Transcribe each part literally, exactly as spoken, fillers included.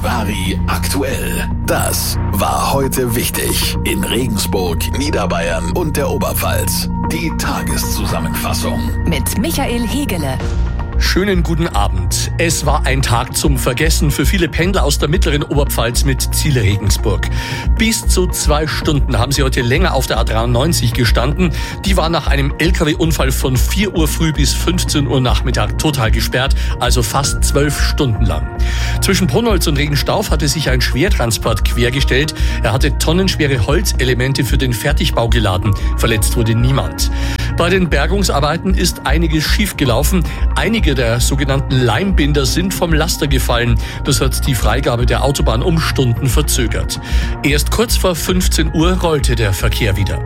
Charivari aktuell. Das war heute wichtig in Regensburg, Niederbayern und der Oberpfalz. Die Tageszusammenfassung mit Michael Hegele. Schönen guten Abend. Es war ein Tag zum Vergessen für viele Pendler aus der mittleren Oberpfalz mit Ziel Regensburg. Bis zu zwei Stunden haben sie heute länger auf der A dreiundneunzig gestanden. Die war nach einem L K W-Unfall von vier Uhr früh bis fünfzehn Uhr Nachmittag total gesperrt, also fast zwölf Stunden lang. Zwischen Brunholz und Regenstauf hatte sich ein Schwertransport quergestellt. Er hatte tonnenschwere Holzelemente für den Fertigbau geladen. Verletzt wurde niemand. Bei den Bergungsarbeiten ist einiges schiefgelaufen. Einige der sogenannten Leimbinder sind vom Laster gefallen. Das hat die Freigabe der Autobahn um Stunden verzögert. Erst kurz vor fünfzehn Uhr rollte der Verkehr wieder.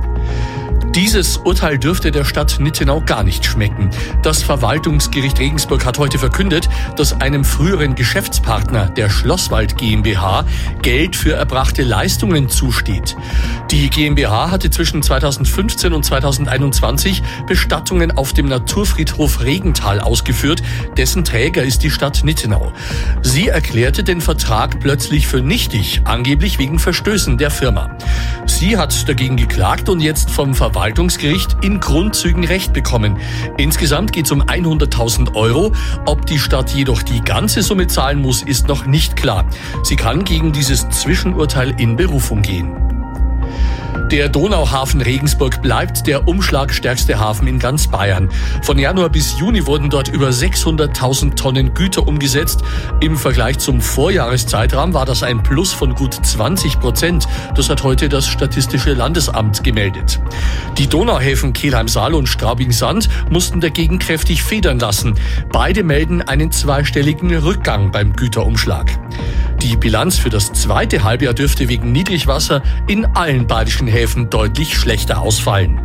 Dieses Urteil dürfte der Stadt Nittenau gar nicht schmecken. Das Verwaltungsgericht Regensburg hat heute verkündet, dass einem früheren Geschäftspartner, der Schlosswald GmbH, Geld für erbrachte Leistungen zusteht. Die GmbH hatte zwischen zweitausendfünfzehn und zweitausendeinundzwanzig Bestattungen auf dem Naturfriedhof Regental ausgeführt. Dessen Träger ist die Stadt Nittenau. Sie erklärte den Vertrag plötzlich für nichtig, angeblich wegen Verstößen der Firma. Sie hat dagegen geklagt und jetzt vom Verwaltungsgericht Verwaltungsgericht in Grundzügen Recht bekommen. Insgesamt geht es um hunderttausend Euro. Ob die Stadt jedoch die ganze Summe zahlen muss, ist noch nicht klar. Sie kann gegen dieses Zwischenurteil in Berufung gehen. Der Donauhafen Regensburg bleibt der umschlagstärkste Hafen in ganz Bayern. Von Januar bis Juni wurden dort über sechshunderttausend Tonnen Güter umgesetzt. Im Vergleich zum Vorjahreszeitraum war das ein Plus von gut zwanzig Prozent. Das hat heute das Statistische Landesamt gemeldet. Die Donauhäfen Kelheim-Saal und Straubing-Sand mussten dagegen kräftig federn lassen. Beide melden einen zweistelligen Rückgang beim Güterumschlag. Die Bilanz für das zweite Halbjahr dürfte wegen Niedrigwasser in allen badischen Häfen deutlich schlechter ausfallen.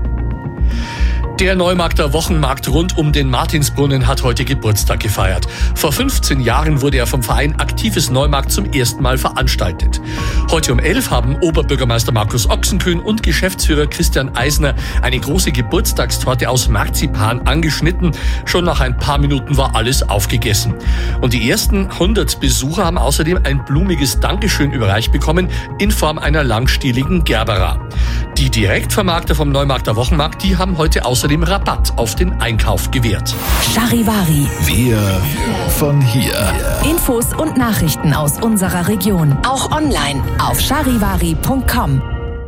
Der Neumarkter Wochenmarkt rund um den Martinsbrunnen hat heute Geburtstag gefeiert. Vor fünfzehn Jahren wurde er vom Verein Aktives Neumarkt zum ersten Mal veranstaltet. Heute um elf haben Oberbürgermeister Markus Ochsenkühn und Geschäftsführer Christian Eisner eine große Geburtstagstorte aus Marzipan angeschnitten. Schon nach ein paar Minuten war alles aufgegessen. Und die ersten hundert Besucher haben außerdem ein blumiges Dankeschön überreicht bekommen in Form einer langstieligen Gerbera. Die Direktvermarkter vom Neumarkter Wochenmarkt, die haben heute außerdem Rabatt auf den Einkauf gewährt. Charivari. Wir von hier. Infos und Nachrichten aus unserer Region. Auch online auf charivari punkt com.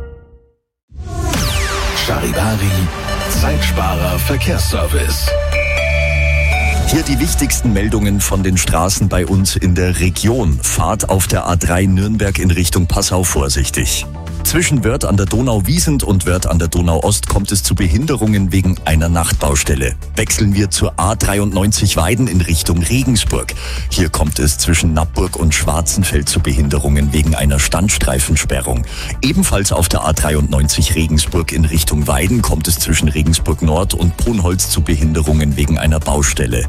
Charivari, Zeitsparer Verkehrsservice. Hier die wichtigsten Meldungen von den Straßen bei uns in der Region. Fahrt auf der A drei Nürnberg in Richtung Passau vorsichtig. Zwischen Wörth an der Donau-Wiesent und Wörth an der Donau-Ost kommt es zu Behinderungen wegen einer Nachtbaustelle. Wechseln wir zur A dreiundneunzig Weiden in Richtung Regensburg. Hier kommt es zwischen Nappburg und Schwarzenfeld zu Behinderungen wegen einer Standstreifensperrung. Ebenfalls auf der A dreiundneunzig Regensburg in Richtung Weiden kommt es zwischen Regensburg Nord und Brunholz zu Behinderungen wegen einer Baustelle.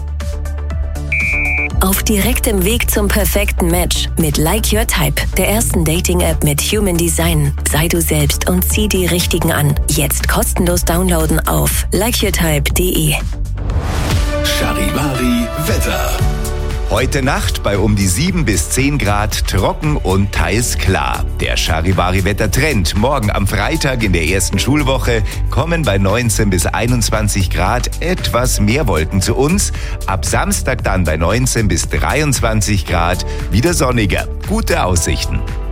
Auf direktem Weg zum perfekten Match mit Like Your Type, der ersten Dating-App mit Human Design. Sei du selbst und zieh die Richtigen an. Jetzt kostenlos downloaden auf like your type punkt de. Charivari Wetter. Heute Nacht bei um die sieben bis zehn Grad trocken und teils klar. Der Charivari-Wettertrend. Morgen am Freitag in der ersten Schulwoche kommen bei neunzehn bis einundzwanzig Grad etwas mehr Wolken zu uns. Ab Samstag dann bei neunzehn bis dreiundzwanzig Grad wieder sonniger. Gute Aussichten.